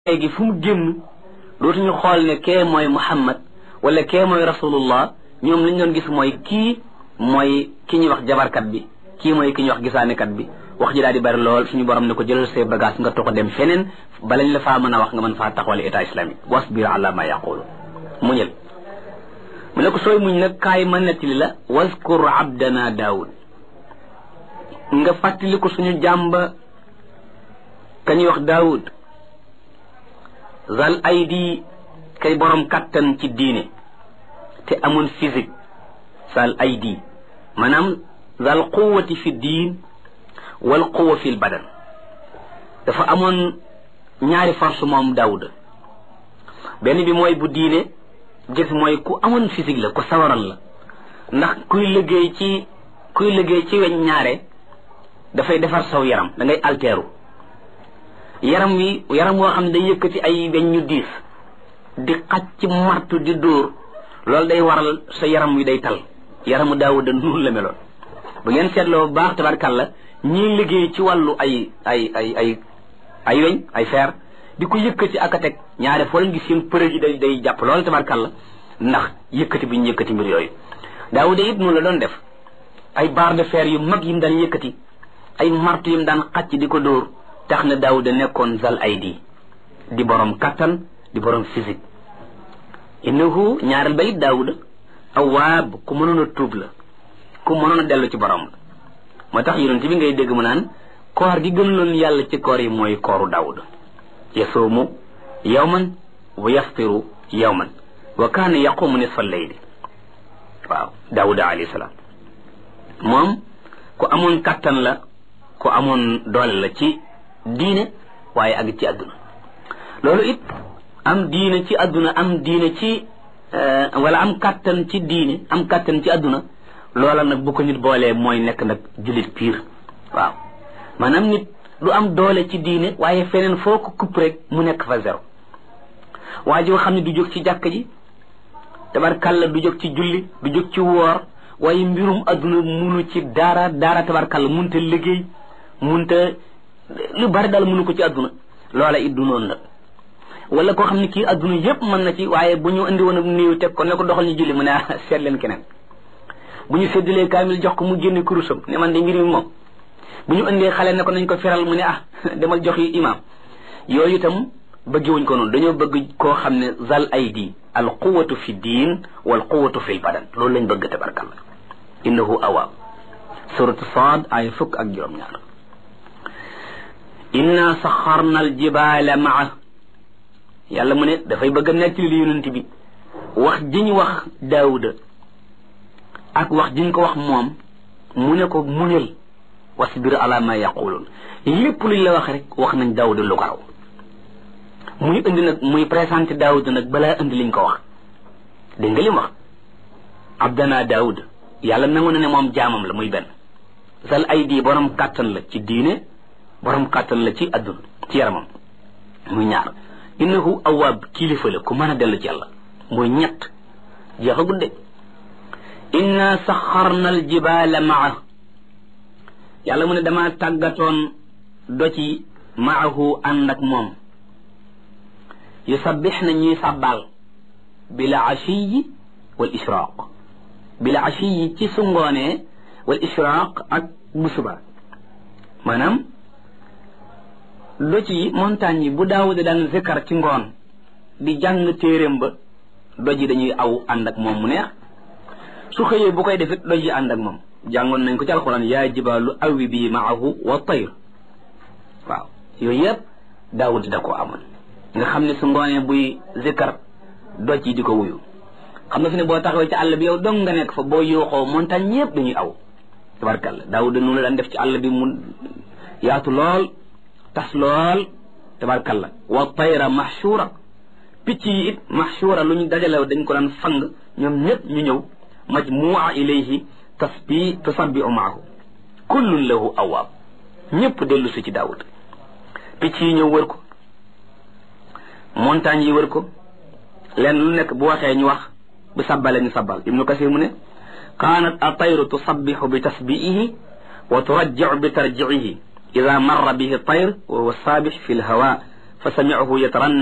léegi fu mu génn dootuñu xool ne kee mooy Muhammad wala kee mooy rasulullah ñoom li ñu doon gis mooy kii mooy ki ñuy wax jabarkat bi kii mooy ki ñuy wax gisaanekat bi wax ji daal di bari lool suñu borom ne ko jëlal say bagage nga toxo dem feneen balañ la faa mën a wax nga mën faa taxawal état islamique wasbir ala ma yaqulu muñal mu ne ko sooy muñ nag kaay ma nettali la waskur abdana daawud nga fàttali ko suñu jàmba ka ñuy wax daawud zal aydi kay borom kattan ci diine te amoon physique zal aydi maanaam zal quwwati fi diin wal quwwa fi badan dafa amoon ñaari force moom Daawuda benn bi mooy bu diine gis mooy ku amoon physique la ku sawaral la ndax kuy liggéey ci weñ ñaare dafay defar saw yaram da ngay alteeru yaram woo xam ne day yëkkati ay weñ ñu diis di xaj ci martu di dóor loolu day waral sa yaram wi day tal yaramu Daawuda noonu la meloon bu ngeen seetloo bu baax tabarkàlla ñii liggéey ci wàllu ay weñ ay fer di ko yëkkati ak a teg ñaare foo leen gis seen përëg yi day jàpp loolu tabarkàlla ndax yëkkati bi ñu yëkkati mbir yooyu Daawuda it noonu la doon def ay barre de fer yu mag yi mu daan yëkkati ay martu yi mu daan xacc di ko dóor tax na Daawuda nekkoon zal aydi di borom kattan di borom physique innahu ñaareel ba it Daawuda awaab ku mënoon a tuub la ku mënoon a dellu ci borom la moo tax yonent bi ngay dégg mu naan koor gi gënaloon yàlla ci koor yi mooy kooru Daawuda yasuumu yawman wa yaftiru yawman wa kaana yaqumu nisfa layli waaw Daawuda alayhi salaam moom ku amoon kattan la ku amoon doole la ci diine waaye ak ci àdduna loolu it am diine ci àdduna am diine ci wala am kattan ci diine am kattan ci àdduna loola nag bu ko nit boolee mooy nekk nag jullit piir waaw maanaam nit du am doole ci diine waaye feneen foo ko kupp rek mu nekk fa zéro waa ji xam ne du jóg ci jàkk ji tabarkalla du jóg ci julli du jóg ci woor waaye mbirum àdduna munu ci dara tabarkalla munta liggéey munta lu bari daal mënu ko ci àdduna loola it du noonu la wala koo xam ne kii àdduna yépp mën na ci waaye bu ñu indi woon ak néew teg ko ne ko doxal ñu julli mu ne seet leen keneen bu ñu séddalee kaamil jox ko mu génne kurusam ne man de mbir mi moom bu ñu indee xale ne ko nañ ko feral mu ne demal jox yi imaam yooyu itam bëggewuñ ko noonu dañoo bëgg koo xam ne zal aydi al quwwatu fi diin wal quwwatu fi badan loolu lañ bëgg tabarkalla innahu awaab suratu Saad ay fukk ak juróom-ñaar inna saxarna al jibaala maa yàlla mu ne dafay bëgg a nekk li yonent bi wax jiñ wax Daawuda ak wax jiñ ko wax moom mu ne ko muñal wasbir ala ma yaqulun lépp luñ la wax rek wax nañ Daawuda lu ko raw muy indi nag muy présenté Daawuda nag balaa indi liñ ko wax dégg nga li mu wax abdana Daawuda yàlla nangu na ne moom jaamam la muy benn sal aydi borom kàttan la ci diine borom kàttan la ci adduna ci yaramam muy ñaar innahu awaab kilifa la ku mën a dellu ci yàlla muy ñett jeexagul de inna saxarna al jibaala maa yàlla mu ne dama tàggatoon doci maahu ànd ak moom yusabbix na ñuy sàbbaal bila ashiyi wal israaq bila ashiyi ci su ngoonee wal israaq ak bu suba maanaam doci yi montagne yi bu Daawuda daan zikkar ci ngoon di jàng téeréem ba doj yi dañuy aw ànd ak moom mu neex su xëyee bu koy defit doj yi ànd ak moom jàngoon nañ ko ci alxuraan yaa jibaalu awi bi maahu wa tayr waaw yooyu yëpp Daawuda da ko amoon nga xam ne su ngoonee buy zikkar doj yi di ko wuyu xam nga fi ne boo taxawee ci àll bi yow dong nga nekk fa boo yooxoo montagne yëpp dañuy aw tabarkalla Daawuda noonu la daan def ci àll bi mu yaatu lool tas lool tabarkalla wa tayra mahshura picc yi it mahshura lu ñu dajale dañ ko daan fang ñoom ñëpp ñu ñëw majmu'a ilayhi tusabbihu maahu kullun lahu awaab ñëpp dellu si ci Daawuda picc yi ñëw wër ko montagne yi wër ko leen lu nekk bu waxee ñu wax bu sabbale ñu sabbal Ibnu Kasir mu ne kaanat atayru tusabbihu bi tasbi'ihi wa turajji'u bi tarji'ihi ida marra bihi tayr wa huwa saabix fi lhawa fa sami'ahu yataranna